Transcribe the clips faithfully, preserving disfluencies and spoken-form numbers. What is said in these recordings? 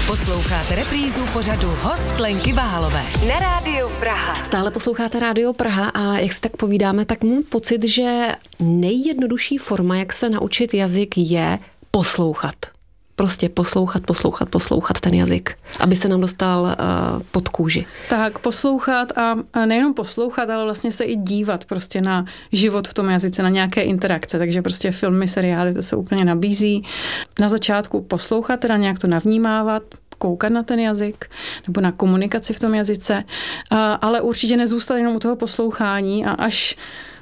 Posloucháte reprízu pořadu Host Lenky Váhalové na Rádiu Praha. Stále posloucháte Rádio Praha a jak si tak povídáme, tak mám pocit, že nejjednodušší forma, jak se naučit jazyk, je poslouchat. Prostě poslouchat, poslouchat, poslouchat ten jazyk, aby se nám dostal uh, pod kůži. Tak, poslouchat a, a nejenom poslouchat, ale vlastně se i dívat prostě na život v tom jazyce, na nějaké interakce, takže prostě filmy, seriály, to se úplně nabízí. Na začátku poslouchat, teda nějak to navnímávat, koukat na ten jazyk nebo na komunikaci v tom jazyce, a, ale určitě nezůstat jenom u toho poslouchání a až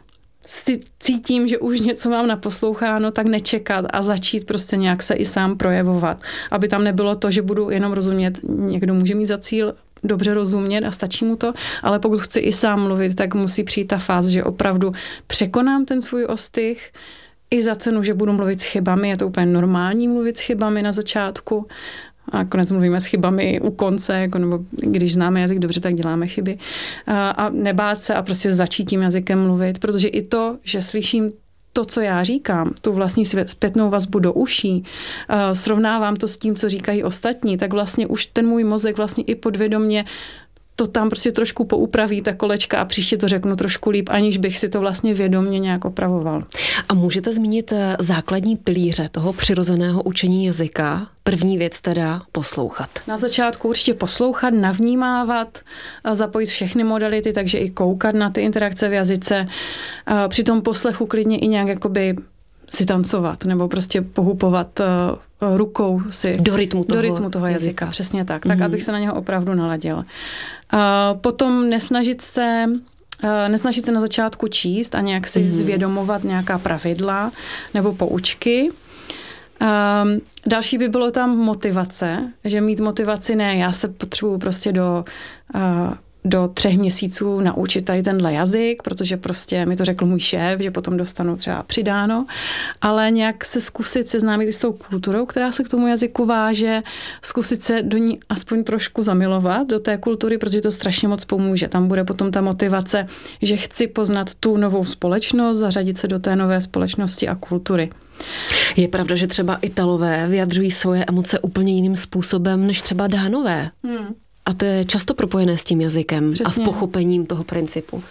si cítím, že už něco mám naposloucháno, tak nečekat a začít prostě nějak se i sám projevovat. Aby tam nebylo to, že budu jenom rozumět, někdo může mít za cíl dobře rozumět a stačí mu to, ale pokud chci i sám mluvit, tak musí přijít ta fáze, že opravdu překonám ten svůj ostych i za cenu, že budu mluvit s chybami. Je to úplně normální mluvit s chybami na začátku. A konec mluvíme s chybami u konce, jako, nebo když známe jazyk dobře, tak děláme chyby. A, a nebát se a prostě začít tím jazykem mluvit, protože i to, že slyším to, co já říkám, tu vlastní zpětnou vazbu do uší, a srovnávám to s tím, co říkají ostatní, tak vlastně už ten můj mozek vlastně i podvědomě to tam prostě trošku poupraví ta kolečka a příště to řeknu trošku líp, aniž bych si to vlastně vědomě nějak opravoval. A můžete zmínit základní pilíře toho přirozeného učení jazyka? První věc teda poslouchat. Na začátku určitě poslouchat, navnímávat, zapojit všechny modality, takže i koukat na ty interakce v jazyce. Při tom poslechu klidně i nějak jakoby si tancovat nebo prostě pohupovat uh, rukou si do rytmu toho, do rytmu toho jazyka. jazyka. Přesně tak, tak mm-hmm. abych se na něho opravdu naladil. Uh, potom nesnažit se uh, nesnažit se na začátku číst a nějak si mm-hmm. zvědomovat nějaká pravidla nebo poučky. Um, další by bylo tam motivace, že mít motivaci ne, já se potřebuju prostě do uh, do třech měsíců naučit tady tenhle jazyk, protože prostě mi to řekl můj šéf, že potom dostanu třeba přidáno, ale nějak se zkusit seznámit s tou kulturou, která se k tomu jazyku váže, zkusit se do ní aspoň trošku zamilovat, do té kultury, protože to strašně moc pomůže. Tam bude potom ta motivace, že chci poznat tu novou společnost, zařadit se do té nové společnosti a kultury. Je pravda, že třeba Italové vyjadřují svoje emoce úplně jiným způsobem než třeba Dánové. Hmm. A to je často propojené s tím jazykem. Přesně. A s pochopením toho principu.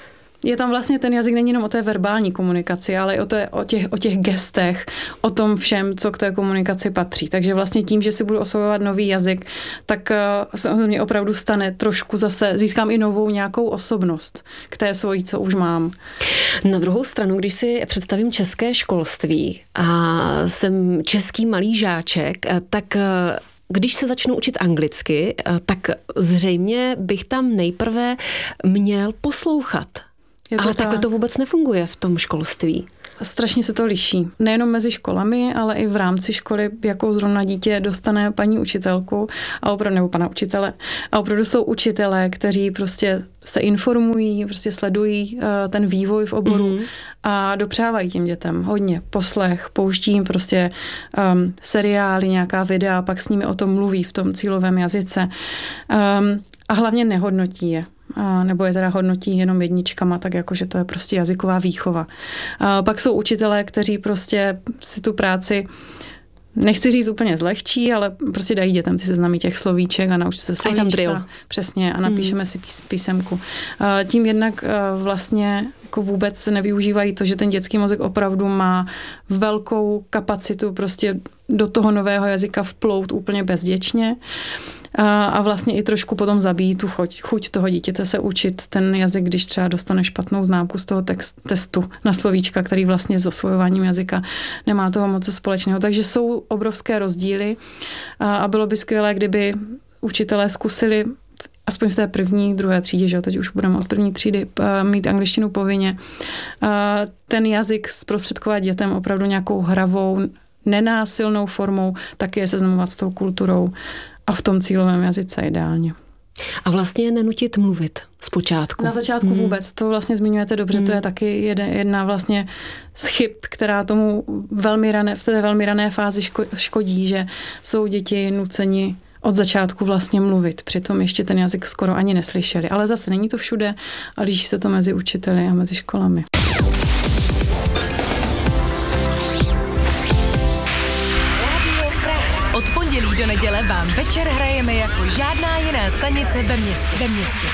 Je tam vlastně ten jazyk není jenom o té verbální komunikaci, ale o, té, o, těch, o těch gestech, o tom všem, co k té komunikaci patří. Takže vlastně tím, že si budu osvojovat nový jazyk, tak se uh, mě opravdu stane trošku zase, získám i novou nějakou osobnost k té svojí, co už mám. Na druhou stranu, když si představím české školství a jsem český malý žáček, tak když se začnu učit anglicky, tak zřejmě bych tam nejprve měl poslouchat. Ale tak. takhle to vůbec nefunguje v tom školství. Strašně se to liší. Nejenom mezi školami, ale i v rámci školy, jakou zrovna dítě dostane paní učitelku a opravdu, nebo pana učitele. A opravdu jsou učitelé, kteří prostě se informují, prostě sledují uh, ten vývoj v oboru mm-hmm. a dopřávají těm dětem hodně poslech, pouští jim prostě um, seriály, nějaká videa, pak s nimi o tom mluví v tom cílovém jazyce. Um, a hlavně nehodnotí je. A nebo je teda hodnotí jenom jedničkama, tak jako, že to je prostě jazyková výchova. A pak jsou učitelé, kteří prostě si tu práci, nechci říct úplně zlehčí, ale prostě dají dětem ty seznamy těch slovíček a naučí se slovíčka. Přesně, a napíšeme hmm. si pís, písemku. A tím jednak vlastně jako vůbec nevyužívají to, že ten dětský mozek opravdu má velkou kapacitu prostě do toho nového jazyka vplout úplně bezděčně. A vlastně i trošku potom zabíjí tu chuť, chuť toho dítěte se učit ten jazyk, když třeba dostane špatnou známku z toho text, testu na slovíčka, který vlastně s osvojováním jazyka nemá toho moc společného. Takže jsou obrovské rozdíly a bylo by skvělé, kdyby učitelé zkusili aspoň v té první, druhé třídě, že jo, teď už budeme od první třídy mít angličtinu povinně, ten jazyk zprostředkovat dětem opravdu nějakou hravou, nenásilnou formou, taky je seznamovat s tou kulturou a v tom cílovém jazyce ideálně. A vlastně nenutit mluvit zpočátku. Na začátku hmm. vůbec, to vlastně zmiňujete dobře, hmm. to je taky jedna vlastně z chyb, která tomu velmi rané, v té velmi rané fázi škodí, že jsou děti nuceni od začátku vlastně mluvit, přitom ještě ten jazyk skoro ani neslyšeli. Ale zase není to všude a liší se to mezi učiteli a mezi školami. Od pondělí do neděle neděle vám večer hrajeme jako žádná jiná stanice ve městě. Ve městě.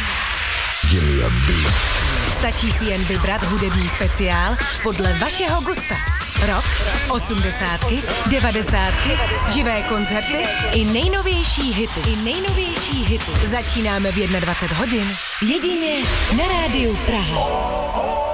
Stačí si jen vybrat hudební speciál podle vašeho gusta. Rock, osmdesátky, devadesátky, živé koncerty i nejnovější hity. I nejnovější hity. Začínáme v dvacet jedna hodin. Jedině na Rádiu Praha.